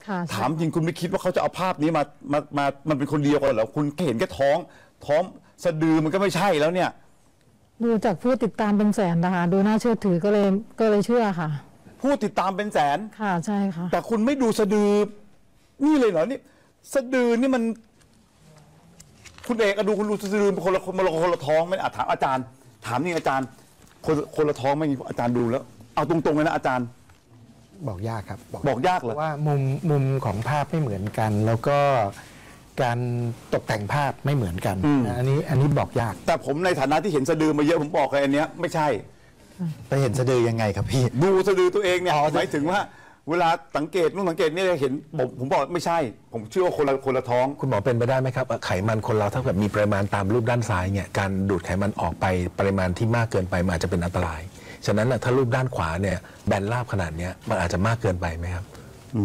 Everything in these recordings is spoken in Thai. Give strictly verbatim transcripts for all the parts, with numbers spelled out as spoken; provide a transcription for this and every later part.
ถามจริงคุณไม่คิดว่าเขาจะเอาภาพนี้มามามามันเป็นคนเดียวกันเหรอคุณเห็นแค่ท้องท้องสะดือมันก็ไม่ใช่แล้วเนี่ยดูจากผู้ติดตามเป็นแสนนะคะดูน่าเชื่อถือก็เลยก็เลยเชื่อค่ะผู้ติดตามเป็นแสนค่ะใช่ค่ะแต่คุณไม่ดูสะดือนี่เลยเหรอนี่สะดือนี่มันคุณเอกดูคุณดูสะดือคนละคนละคนละท้องไหมอ่ะถามอาจารย์ถามนี่อาจารย์คนคนละท้องไหมอาจารย์ดูแล้วเอาตรงๆเลยนะอาจารย์บอกยากครับบอกยากเหรอว่ามุมมุมของภาพไม่เหมือนกันแล้วก็การตกแต่งภาพไม่เหมือนกันอันนี้อันนี้บอกยากแต่ผมในฐานะที่เห็นสะดือมาเยอะผมบอกเลยอันเนี้ยไม่ใช่ไปเห็นสะดือยังไงครับพี่ดูสะดือตัวเองเนี่ยหมายถึงว่าเวลาสังเกตนู่นสังเกตนี่เห็นผมผมบอกไม่ใช่ผมเชื่อว่าคนละคนละท้องคุณหมอเป็นไปได้ไหมครับไขมันคนเราถ้าแบบมีปริมาณตามรูปด้านซ้ายเนี่ยการดูดไขมันออกไปปริมาณที่มากเกินไปมันอาจจะเป็นอันตรายฉะนั้นถ้ารูปด้านขวาเนี่ยแบนราบขนาดนี้มันอาจจะมากเกินไปไหมครับ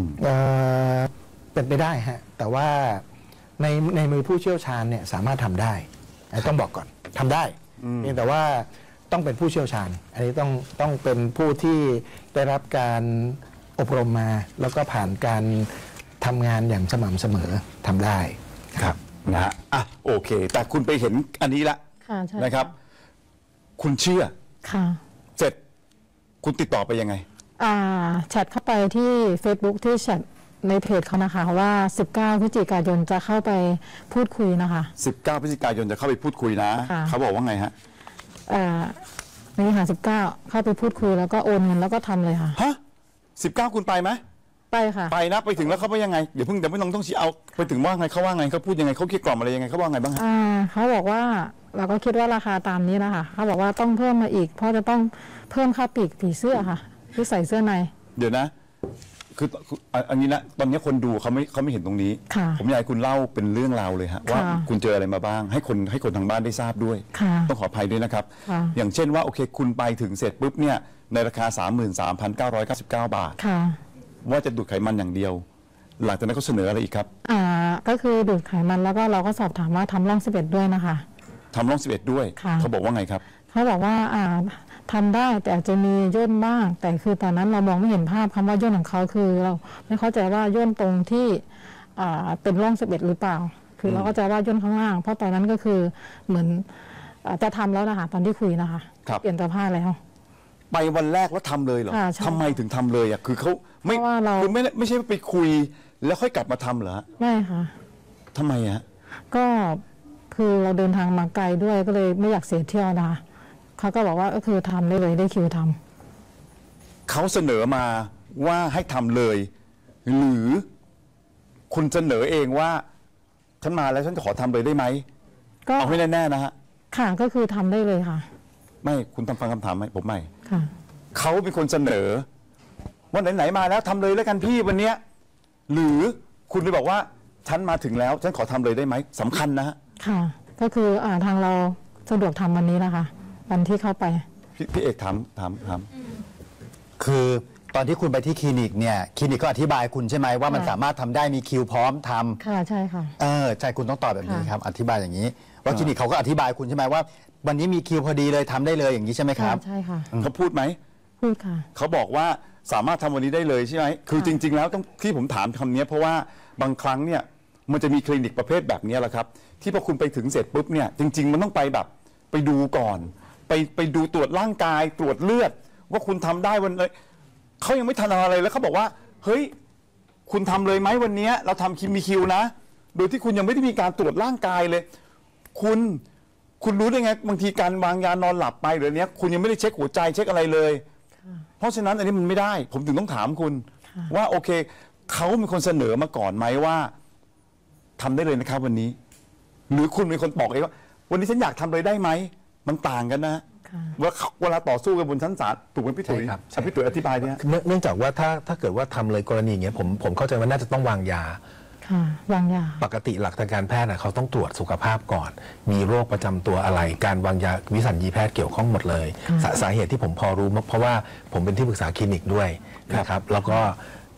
เป็นไปได้ฮะแต่ว่าในในมือผู้เชี่ยวชาญเนี่ยสามารถทำได้ต้องบอกก่อนทำได้เพียงแต่ว่าต้องเป็นผู้เชี่ยวชาญอันนี้ต้องต้องเป็นผู้ที่ได้รับการอบรมมาแล้วก็ผ่านการทำงานอย่างสม่ำเสมอทำได้ครับนะฮะอ่ะโอเคแต่คุณไปเห็นอันนี้ละนะครับคุณเชื่อค่ะเสร็จคุณติดต่อไปยังไงอ่าแชทเข้าไปที่ Facebook ที่แชทในเพจเขานะคะว่าสิบเก้าพฤศจิกายนจะเข้าไปพูดคุยนะคะสิบเก้าพฤศจิกายนจะเข้าไปพูดคุยนะเขาบอกว่าไงฮะอ่านี่ค่ะสิบเก้าเข้าไปพูดคุยแล้วก็โอนเงินแล้วก็ทำเลยค่ะฮะสิบเก้าคุณไปไหมไปค่ะไปนะไปถึงแล้วเขาว่ายังไงเดี๋ยวเพิ่งเดี๋ยวไม่ต้องต้องชี้เอาไปถึงว่าไงเขาว่าไงเขาพูดยังไงเขาเกลี้ยกล่อมอะไรยังไงเขาว่าไงบ้างฮะอ่าเขาบอกว่าเราก็คิดว่าราคาตามนี้นะคะเขาบอกว่าต้องเพิ่มมาอีกเพราะจะต้องเพิ่มค่าปีกผีเสื้อค่ะที่ใส่เสื้อในเดี๋ยวนะคืออันนี้นะตอนนี้คนดูเขาไม่เขาไม่เห็นตรงนี้ผมอยากให้คุณเล่าเป็นเรื่องราวเลยฮะว่าคุณเจออะไรมาบ้างให้คนให้คนทางบ้านได้ทราบด้วยต้องขออภัยด้วยนะครับอย่างเช่นว่าโอเคคุณไปถึงเสร็จปุ๊บเนี่ยในราคา สามหมื่นสามพันเก้าร้อยเก้าสิบเก้า บาทว่าจะดูดไขมันอย่างเดียวหลังจากนั้นเขาเสนออะไรอีกครับอ่าก็คือดูดไขมันแล้วก็เราก็สอบถามว่าทำร่องสิบเอ็ดด้วยนะคะทำร่องสิบเอ็ดด้วยเขาบอกว่าไงครับเขาบอกว่าอ่าทำได้แต่อาจจะมีย่นบ้างแต่คือตอนนั้นเรามองไม่เห็นภาพคำว่าย่นของเขาคือเราไม่เข้าใจว่าย่นตรงที่อ่าเป็นร่องสิบเอ็ดหรือเปล่าคือเราก็จะว่าย่นข้างล่างเพราะตอนนั้นก็คือเหมือนจะทำแล้วนะคะตอนที่คุยนะคะเปลี่ยนเสื้อผ้าแล้วไปวันแรกแล้วทำเลยเหรอทำไมถึงทำเลยอ่ะคือเขาไม่คือไม่ไม่ใช่ไปคุยแล้วค่อยกลับมาทำเหรอไม่ค่ะทำไมอ่ะก็คือเราเดินทางมาไกลด้วยก็เลยไม่อยากเสียเที่ยวนะคะเขาก็บอกว่าก็คือทำได้เลยได้คิวทำเขาเสนอมาว่าให้ทำเลยหรือคุณเสนอเองว่าฉันมาแล้วฉันจะขอทำเลยได้ไหมก็เอาให้แน่ๆนะฮะค่ะก็คือทำได้เลยค่ะไม่คุณทำฟังคำถามไหมผมไม่ค่ะเขาเป็นคนเสนอว่าไหนๆมาแล้วทำเลยแล้วกันพี่วันเนี้ยหรือคุณไปบอกว่าฉันมาถึงแล้วฉันขอทำเลยได้ไหมสำคัญนะฮะค่ะก็คืออ่าทางเราสะดวกทำวันนี้นะคะวันที่เข้าไปพี่พี่เอกถามถามถามคือตอนที่คุณไปที่คลินิกเนี่ยคลินิกก็อธิบายคุณใช่ไหมว่ามันสามารถทำได้มีคิวพร้อมทำค่ะใช่ค่ะเออใช่คุณต้องตอบแบบนี้ครับอธิบายอย่างนี้ว่าคลินิกเขาก็อธิบายคุณใช่ไหมว่าวันนี้มีคิวพอดีเลยทำได้เลยอย่างนี้ใช่ไหมครับใช่ค่ะเขาพูดไหมพูดค่ะเขาบอกว่าสามารถทำวันนี้ได้เลยใช่ไหมคือจริงๆแล้วต้องที่ผมถามคำนี้เพราะว่าบางครั้งเนี่ยมันจะมีคลินิกประเภทแบบนี้แหละครับที่พอคุณไปถึงเสร็จปุ๊บเนี่ยจริงๆมันต้องไปแบบไปดูก่อนไปไปดูตรวจร่างกายตรวจเลือดว่าคุณทำได้วันเลยเขายังไม่ทันอะไรแล้วเขาบอกว่าเฮ้ยคุณทำเลยไหมวันนี้เราทำคิมมีคิวนะโดยที่คุณยังไม่ได้มีการตรวจร่างกายเลยคุณคุณรู้ได้ไงบางทีการวางยานอนหลับไปหรือเนี้ยคุณยังไม่ได้เช็คหัวใจเช็คอะไรเลยเพราะฉะนั้นอันนี้มันไม่ได้ผมถึงต้องถามคุณว่าโอเคเขาเป็นคนเสนอมาก่อนไหมว่าทำได้เลยนะครับวันนี้หรือคุณเป็นคนบอกเองว่าวันนี้ฉันอยากทำเลยได้ไหมมันต่างกันนะว่าเวลาต่อสู้กันบนชั้นศาลถูกไหมพี่ตุ๋ยครับพี่ตุ๋ยอธิบายเนี่ยเนื่องจากว่าถ้าถ้าเกิดว่าทำเลยกรณีอย่างเงี้ยผมผมเข้าใจว่าน่าจะต้องวางยาค่ะวางยาปกติหลักทางการแพทย์เขาต้องตรวจสุขภาพก่อนมีโรคประจำตัวอะไรการวางยาวิสัญญีแพทย์เกี่ยวข้องหมดเลยสาเหตุที่ผมพอรู้เพราะว่าผมเป็นที่ปรึกษาคลินิกด้วยนะครับแล้วก็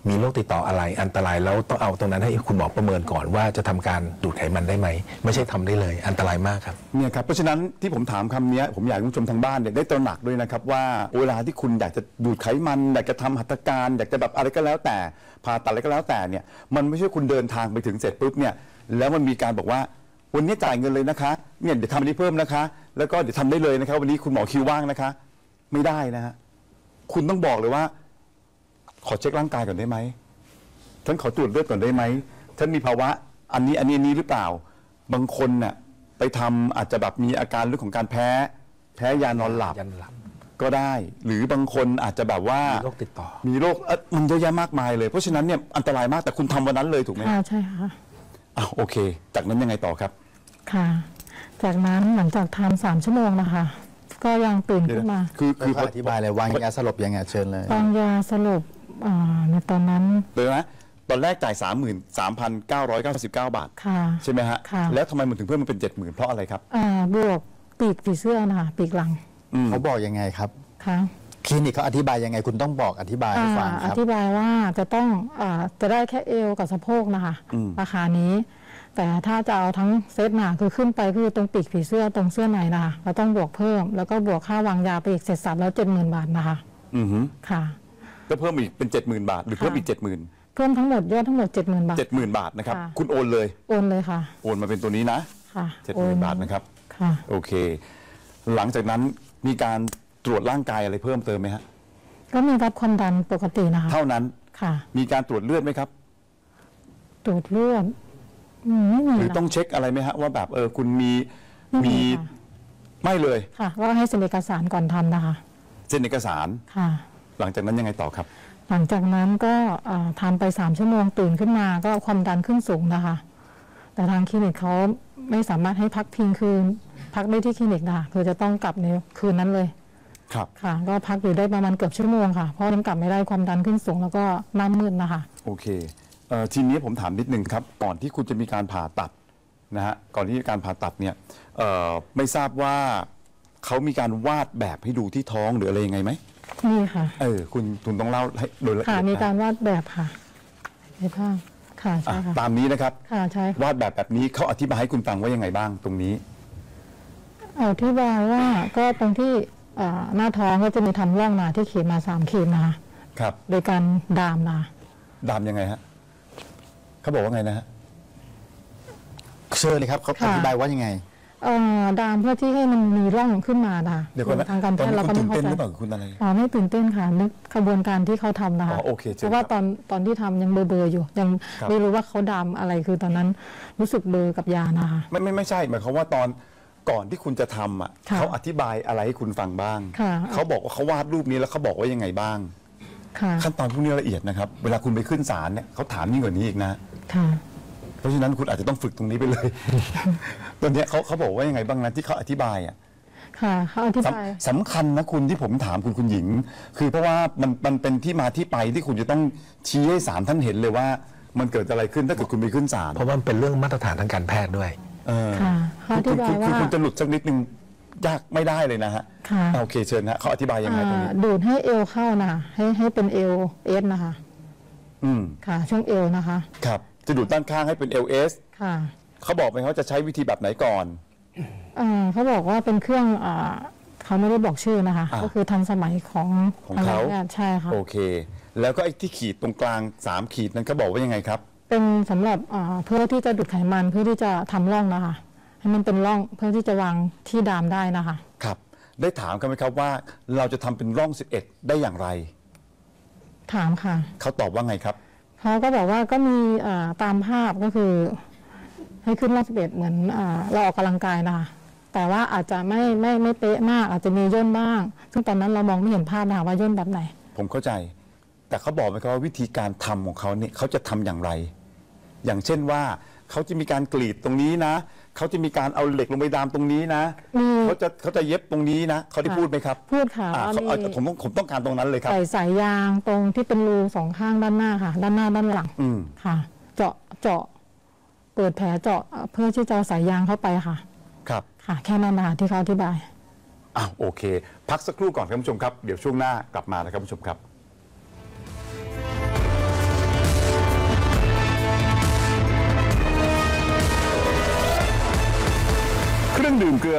มีโรคติดต่ออะไรอันตรายแล้วต้องเอาตรงนั้นให้คุณหมอประเมินก่อนว่าจะทำการดูดไขมันได้ไหมไม่ใช่ทำได้เลยอันตรายมากครับเนี่ยครับเพราะฉะนั้นที่ผมถามคำนี้ผมอยากให้คุณผู้ชมทางบ้านเนี่ยได้ตระหนักด้วยนะครับว่าเวลาที่คุณอยากจะดูดไขมันอยากจะทำหัตถการอยากจะแบบอะไรก็แล้วแต่ผ่าตัดอะไรก็แล้วแต่เนี่ยมันไม่ใช่คุณเดินทางไปถึงเสร็จปุ๊บเนี่ยแล้วมันมีการบอกว่าวันนี้จ่ายเงินเลยนะคะเนี่ยเดี๋ยวทำอันนี้เพิ่มนะคะแล้วก็เดี๋ยวทำได้เลยนะครับวันนี้คุณหมอคิวว่างนะคะไม่ได้นะฮะคุณต้องบอกเลยว่าขอเช็คร่างกายก่อนได้ไหมฉันขอตรวจเลือดก่อนได้ไหมฉันมีภาวะอันนี้อันนี้อันนี้หรือเปล่าบางคนน่ะไปทำอาจจะแบบมีอาการเรื่องของการแพ้ แพ้ยานอนหลับยันหลับก็ได้ หรือบางคนอาจจะแบบว่ามีโรคติดต่อมีโรคเอ่อมันเยอะแยะมากมายเลยเพราะฉะนั้นเนี่ยอันตรายมากแต่คุณทำวันนั้นเลยถูกไหมค่ะใช่ค่ะอ้าวโอเค จากนั้นยังไงต่อครับค่ะ จากนั้นหลังจากทำสามชั่วโมงนะคะ ก็ยังตื่นขึ้นมาคือคืคือ ออธิบายเลยวางยาสลบยังไงเชิญเลยวางยาสลบอ่าในตอนนั้นเดี๋ยวนะตอนแรกจ่าย สามหมื่นสามพันเก้าร้อยเก้าสิบเก้า บาทค่ะใช่ไหมฮะค่ะแล้วทำไมมันถึงเพิ่มมาเป็น เจ็ดหมื่น เพราะอะไรครับอ่าบวกปีกผีเสื้อนะคะปีกหลังเขาบอกยังไงครับค่ะคลินิกเขาอธิบายยังไงคุณต้องบอกอธิบายให้ฟังอ่าคอรับธิบายว่าจะต้องอาจะได้แค่เอวกับสะโพกนะคะอืมราคานี้ แต่ถ้าจะเอาทั้งเซตหนาคือขึ้นไปคือตรงปีกผีเสื้อตรงเสื้อในนะคะเราต้องบวกเพิ่ม แล้วก็บวกค่าวางยาไปอีกเสร็จสับแล้วเจ็ดหมื่นบาทนะคะอือหือค่ะก็เพิ่มอีกเป็น เจ็ดหมื่น บาท หรือเพิ่มอีก เจ็ดหมื่นเพิ่มทั้งหมดยอดทั้งหมดเจ็ดหมื่นบาทเจ็ดหมื่น บาทนะครับค่ะคุณโอนเลยโอนเลยค่ะโอนมาเป็นตัวนี้นะค่ะเจ็ดหมื่น บาทนะครับค่ะโอเค หลังจากนั้นมีการตรวจร่างกายอะไรเพิ่มเติมไหมฮะก็มีวัดความดันปกตินะคะเท่านั้นค่ะมีการตรวจเลือดไหมครับตรวจเลือดอืมไม่มีหรือนะต้องเช็คอะไรไหมฮะว่าแบบเออคุณมีไม่มีมีค่ะไม่เลยค่ะว่าให้เซ็นเอกสารก่อนทำนะคะเซ็นเอกสารค่ะหลังจากนั้นยังไงต่อครับหลังจากนั้นก็อ่าทำไปสามชั่วโมงตื่นขึ้นมาก็ความดันขึ้นสูงนะคะ แต่ทางคลินิกเขาไม่สามารถให้พักพิงคืน พักได้ที่คลินิกนะคะคือจะต้องกลับในคืนนั้นเลยครับค่ะ ก็พักอยู่ได้ประมาณเกือบชั่วโมงค่ะเพราะยังกลับไม่ได้ความดันขึ้นสูง แล้วก็หน้ามืดนะคะโอเคเอ่อทีนี้ผมถามนิดนึงครับ ก่อนที่คุณจะมีการผ่าตัดนะฮะ ก่อนที่การผ่าตัดเนี่ยเอ่อไม่ทราบว่าเขามีการวาดแบบให้ดูที่ท้องหรืออะไรยังไงไหมนี่ค่ะเออ คุณคุณต้องเล่าให้โดยละเอีค่ะยดมีนะการวาดแบบค่ะในภาพค่ะอ่ะใช่ค่ะตามนี้นะครับค่ะใช่ค่ะวาดแบบแบบนี้เขาอธิบายให้คุณฟังว่ายังไงบ้างตรงนี้อธิบายว่าก็ตรงที่อ่าหน้าท้องก็จะมีทำร่องนาที่ขีดมาสามขีดนะคะครับโดยการดามนาดามยังไงฮะเขาบอกว่าไงนะฮะเชิญเลยครับเขาค่ะอธิบายว่ายังไงเอ่อดามเพื่อที่ให้มันมีร่องขึ้นมานะคะเดี๋ยวก่อนนะทางการแพตอนทย์นี้เราคุก็ณไม่ตื่นเข้าเต้นหใจรือเปล่าคุณอะไรอ๋อไม่ตื่นเต้นค่ะนึกขบวนการที่เขาทำนะคะอ๋อโอเคเชิญเพราะว่าครับตอนตอนที่ทำยังเบลอๆอยู่ ยังครับไม่รู้ว่าเขาดามอะไรคือตอนนั้นรู้สึกเบลอกับยานะคะไม่ไม่ไม่ใช่หมายความว่าตอนก่อนที่คุณจะทำอ่ะค่ะเขาอธิบายอะไรให้คุณฟังบ้างค่ะเขาบอกว่าเขาวาดรูปนี้แล้วเขาบอกว่ายังไงบ้างค่ะขั้นตอนพวกนี้ละเอียดนะครับ เวลาคุณไปขึ้นศาลเนี่ยเขาถามยิ่งกว่านี้อีกนะค่ะเพราะฉะนั้นคุณอาจจะต้องฝึกตรงนี้ไปเลย ตอนเนี้ยเขาเขาบอกว่ายังไงบ้างนะที่เขาอธิบายอ่ะค่ะเขาอธิสบายำสำคัญนะคุณที่ผมถามคุณคุณหญิง คือเพราะว่ามันมันเป็นที่มาที่ไปที่คุณจะต้องชี้ให้ศาลท่านเห็นเลยว่า มันเกิดอะไรขึ้นถ้าเกิดคุณไปขึ้นศาลเพราะว่ามันเป็นเรื่องมาตรฐานทางการแพทย์ด้วยเออค่ะเขาอธิบายคือว่าคือคุณจะหลุดสักนิดนึงยากไม่ได้เลยนะฮะค่ะอ่าโอเคเชิญฮะเขาอธิบายยังไงตรงนี้อ่าดูดให้เอวเข้านะคะให้ให้เป็นเอวเอสนะคะอืมค่ะ ช่วงเอวนะคะครับจะดูดด้านข้างให้เป็น แอล เอสค่ะเขาบอกไหมเขาจะใช้วิธีแบบไหนก่อนอ่าเขาบอกว่าเป็นเครื่องอ่าเขาไม่ได้บอกชื่อนะคะอ่าก็คือทันสมัยของของเขาะไรนี่ยใช่ค่ะโอเค แล้วก็ไอ้ที่ขีดตรงกลางสามขีดนั้นเขาบอกว่ายังไงครับเป็นสำหรับอ่าเพื่อที่จะดูดไขมันเพื่อที่จะทำร่องนะคะ ให้มันเป็นร่องเพื่อที่จะวางที่ดามได้นะคะครับ ได้ถามกันไหมครับว่าเราจะทำเป็นร่องสิบเอ็ดได้อย่างไรถามค่ะเขาตอบว่าไงครับเขาก็บอกว่าก็มีอ่าตามภาพก็คือ ให้ขึ้นรอบสิบเอ็ดเหมือนอ่าเราออกกำลังกายนะคะ แต่ว่าอาจจะไม่ไม่ไม่เป๊ะมากอาจจะมีย่นบ้าง ซึ่งตอนนั้นเรามองไม่เห็นภาพนะคะว่าย่นแบบไหนผมเข้าใจ แต่เขาบอกไหมครับว่าวิธีการทำของเขาเนี่ยเขาจะทำอย่างไร อย่างเช่นว่าเขาจะมีการกรีดตรงนี้นะเขาจะมีการเอาเหล็กลงไปดามตรงนี้นะมีเขาจะเขาจะเย็บตรงนี้นะเขาได้ค่ะพูดไหมครับพูดค่ะอ่าว่าเขามีเอาผมต้องผมต้องการตรงนั้นเลยครับใส่สายยางตรงที่เป็นรูสองข้างด้านหน้าค่ะ ด้านหน้าด้านหลังอืมค่ะ เจาะเจาะเปิดแผลเจาะเพื่อที่จะเอาสายยางเข้าไปค่ะครับค่ะ แค่นั้นนะคะที่เขาอธิบายอ้าวโอเค พักสักครู่ก่อนครับคุณผู้ชมครับ เดี๋ยวช่วงหน้ากลับมานะครับคุณผู้ชมครับ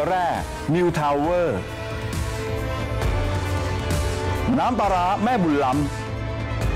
แร่นิวทาวเวอร์น้ำปลาร้าแม่บุญล้ำ